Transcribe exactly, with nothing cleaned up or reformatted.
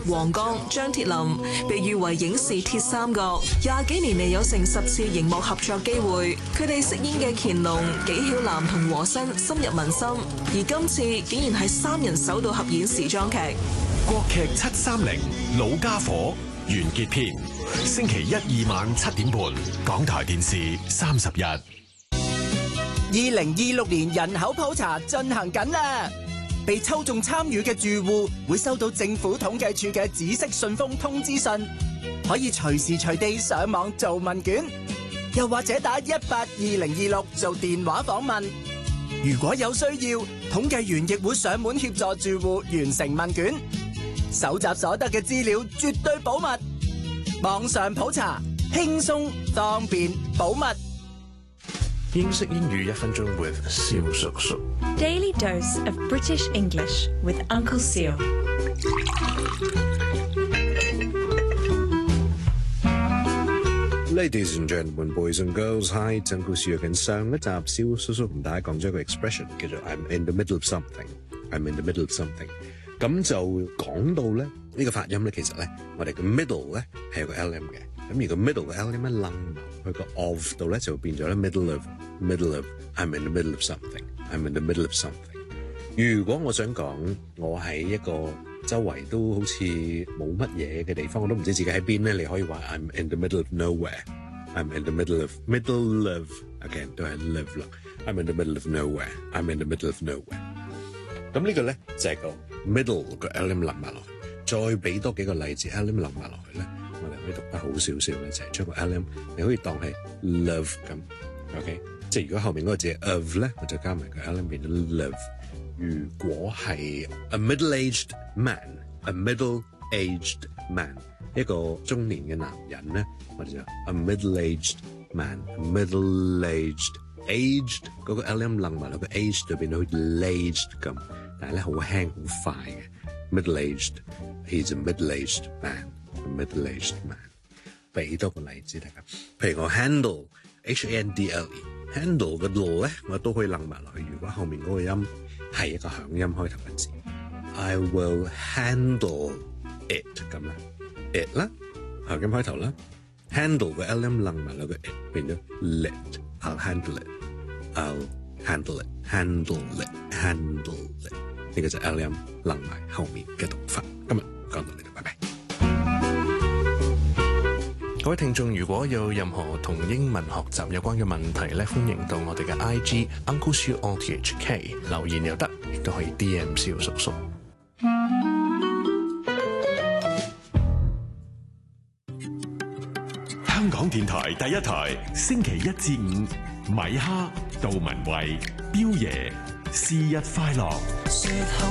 黃剛、張鐵林被譽為影視鐵三角，廿幾年嚟有成十次熒幕合作機會。佢哋飾演嘅乾隆、紀曉嵐同和珅深入民心，而今次竟然係三人首度合演時裝劇。 國劇七三零老家伙完結篇，星期一二晚七點半，港台電視三十一。 二零二六年人口普查進行緊啦，被抽中參與嘅住戶會收到政府統計處嘅紫色信封通知信，可以隨時隨地上網做問卷，又或者打一八二零二六做電話訪問。如果有需要，統計員亦會上門協助住戶完成問卷，搜集所得嘅資料絕對保密。網上普查，輕鬆方便保密。 英式英語一分鐘 with 蕭叔叔。 Daily dose of British English with Uncle Seal。 Ladies and gentlemen, boys and girls, hi, Uncle Seal。緊上一集蕭叔叔同大家講咗一個 expression 叫做 I'm in the middle of something。I'm in the middle of something。咁就講到咧呢個發音咧，其實咧我哋嘅 middle 咧係有個 L M 嘅。咁如果 middle 嘅 L M 一楞埋去個 of 度咧，就會變咗咧 middle of middle of I'm in the middle of something I'm in the middle of something。如果我想講我喺一個周圍都好似冇乜嘢嘅地方，我都唔知自己喺邊咧，你可以話 I'm in the middle of nowhere I'm in the middle of middle of again 都係 live 啦 I'm in the middle of nowhere I'm in the middle of nowhere。咁呢個咧就係個 middle 個 L M 冧埋落去，再俾多幾個例子 L M 冧埋落去咧。我哋可以讀得好少少咧，就係將個 L M 你可以當係 love 咁 ，OK？ 即係如果後面嗰個字 of 咧，我就加埋個 L M 變咗 love。如果係 a middle-aged man，a middle-aged man， 一個中年嘅男人咧，我哋就 a middle-aged man，a middle-aged aged 嗰個 L M 楞埋落個 aged 就變到好似 aged 咁，但係咧好輕好快嘅 middle-aged，he's a middle-aged man。middle-aged man， 俾多個例子大家，譬如我 handle H A N D L E handle 嘅路咧，我都可以楞埋落去。如果後面嗰個音係一個響音開頭嘅字 ，I will handle it 咁啦 ，it 啦響音開頭啦 ，handle 嘅 L M 楞埋落個 it 變咗 lit，I'll handle it，I'll handle it，handle it，handle it， 呢個就 L M 楞埋後面嘅讀法。今日講到呢度，拜拜。 各位聽眾，如果有任何同英文學習有關嘅問題咧，歡迎到我哋嘅 I G Uncle Siu O T H K 留言又得，亦都可以 D M 蕭叔叔。 香港電台第一台，星期一至五，米哈、杜文慧、彪爺，是日快樂。